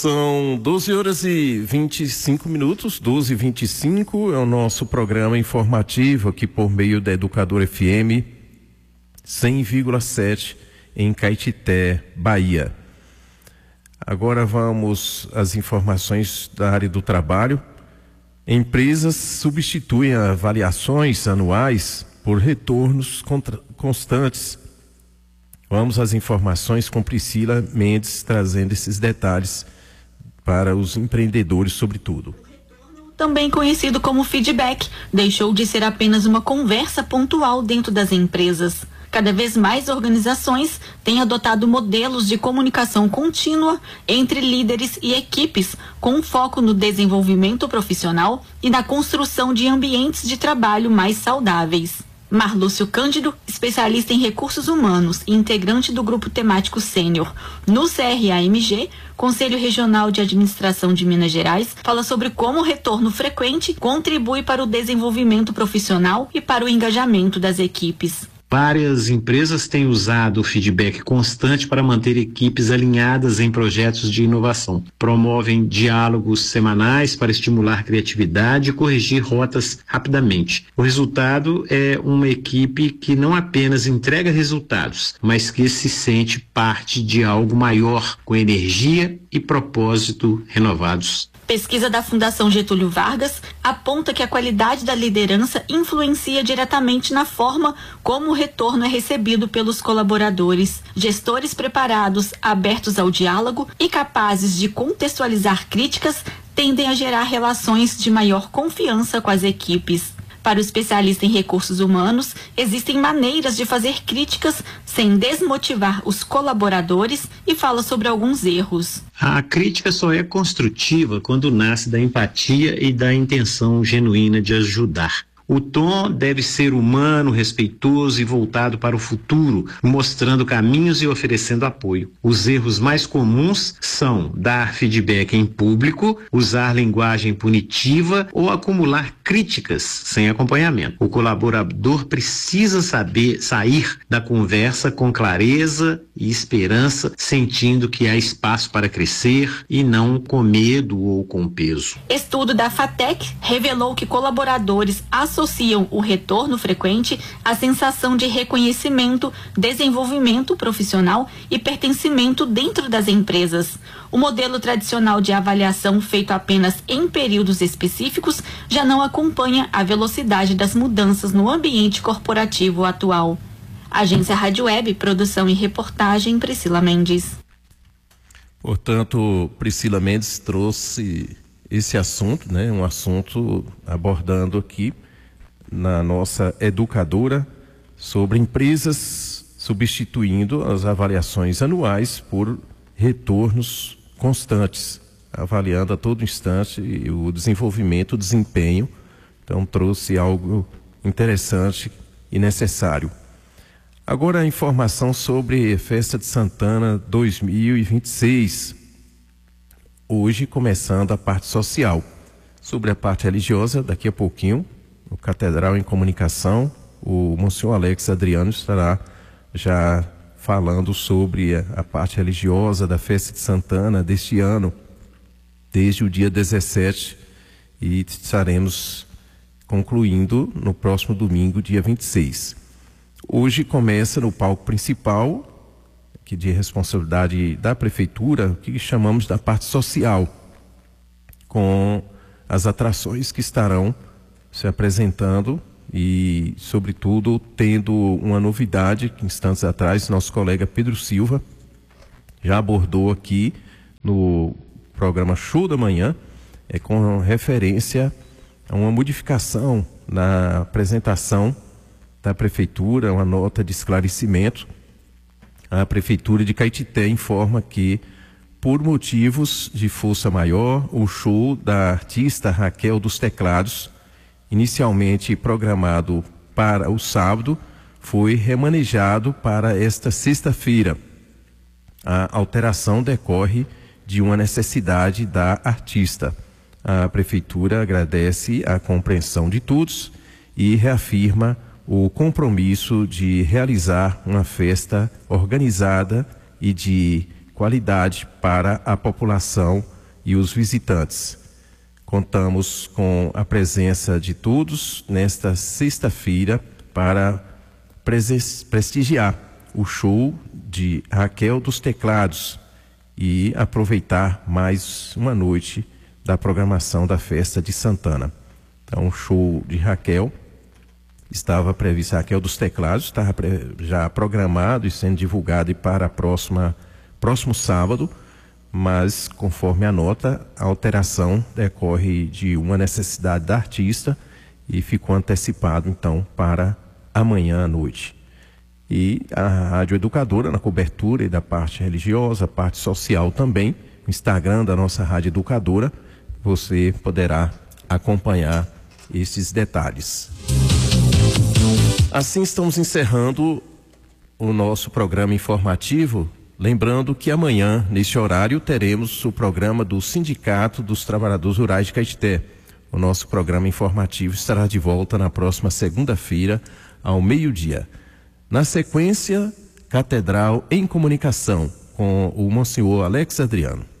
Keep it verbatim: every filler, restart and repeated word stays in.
São doze horas e vinte e cinco minutos, doze e vinte e cinco é o nosso programa informativo aqui por meio da Educador F M cem vírgula sete em Caetité, Bahia. Agora vamos às informações da área do trabalho. Empresas substituem avaliações anuais por retornos contra, constantes. Vamos às informações com Priscila Mendes, trazendo esses detalhes para os empreendedores, sobretudo. Também conhecido como feedback, deixou de ser apenas uma conversa pontual dentro das empresas. Cada vez mais organizações têm adotado modelos de comunicação contínua entre líderes e equipes, com foco no desenvolvimento profissional e na construção de ambientes de trabalho mais saudáveis. Marlúcio Cândido, especialista em recursos humanos e integrante do grupo temático sênior no C R A M G, Conselho Regional de Administração de Minas Gerais, fala sobre como o retorno frequente contribui para o desenvolvimento profissional e para o engajamento das equipes. Várias empresas têm usado o feedback constante para manter equipes alinhadas em projetos de inovação. Promovem diálogos semanais para estimular criatividade e corrigir rotas rapidamente. O resultado é uma equipe que não apenas entrega resultados, mas que se sente parte de algo maior, com energia e propósito renovados. Pesquisa da Fundação Getúlio Vargas aponta que a qualidade da liderança influencia diretamente na forma como o retorno é recebido pelos colaboradores. Gestores preparados, abertos ao diálogo e capazes de contextualizar críticas tendem a gerar relações de maior confiança com as equipes. Para o especialista em recursos humanos, existem maneiras de fazer críticas sem desmotivar os colaboradores e fala sobre alguns erros. A crítica só é construtiva quando nasce da empatia e da intenção genuína de ajudar. O tom deve ser humano, respeitoso e voltado para o futuro, mostrando caminhos e oferecendo apoio. Os erros mais comuns são dar feedback em público, usar linguagem punitiva ou acumular críticas sem acompanhamento. O colaborador precisa saber sair da conversa com clareza e esperança, sentindo que há espaço para crescer e não com medo ou com peso. Estudo da FATEC revelou que colaboradores associam o retorno frequente à sensação de reconhecimento, desenvolvimento profissional e pertencimento dentro das empresas. O modelo tradicional de avaliação feito apenas em períodos específicos já não acompanha a velocidade das mudanças no ambiente corporativo atual. Agência Rádio Web, produção e reportagem, Priscila Mendes. Portanto, Priscila Mendes trouxe esse assunto, né? Um assunto abordando aqui na nossa educadora sobre empresas substituindo as avaliações anuais por retornos constantes, avaliando a todo instante o desenvolvimento, o desempenho. Então trouxe algo interessante e necessário. Agora a informação sobre Festa de Santana dois mil e vinte e seis. Hoje começando a parte social. Sobre a parte religiosa, daqui a pouquinho, o Catedral em Comunicação, o Monsenhor Alex Adriano estará já falando sobre a, a parte religiosa da Festa de Santana deste ano, desde o dia dezessete, e estaremos concluindo no próximo domingo, dia vinte e seis. Hoje começa no palco principal, que de responsabilidade da prefeitura, que chamamos da parte social, com as atrações que estarão se apresentando e, sobretudo, tendo uma novidade que instantes atrás nosso colega Pedro Silva já abordou aqui no programa Show da Manhã, é com referência a uma modificação na apresentação da prefeitura, uma nota de esclarecimento. A prefeitura de Caetité informa que, por motivos de força maior, o show da artista Raquel dos Teclados, inicialmente programado para o sábado, foi remanejado para esta sexta-feira. A alteração decorre de uma necessidade da artista. A prefeitura agradece a compreensão de todos e reafirma o compromisso de realizar uma festa organizada e de qualidade para a população e os visitantes. Contamos com a presença de todos nesta sexta-feira para prestigiar o show de Raquel dos Teclados e aproveitar mais uma noite da programação da Festa de Santana. Então, o show de Raquel estava previsto, Raquel dos Teclados, estava já programado e sendo divulgado para a próxima, próximo sábado, mas conforme a nota, a alteração decorre de uma necessidade da artista e ficou antecipado então para amanhã à noite. E a Rádio Educadora, na cobertura e da parte religiosa, parte social também, o Instagram da nossa Rádio Educadora, você poderá acompanhar esses detalhes. Assim estamos encerrando o nosso programa informativo, lembrando que amanhã, neste horário, teremos o programa do Sindicato dos Trabalhadores Rurais de Caetité. O nosso programa informativo estará de volta na próxima segunda-feira, ao meio-dia. Na sequência, Catedral em Comunicação, com o Monsenhor Alex Adriano.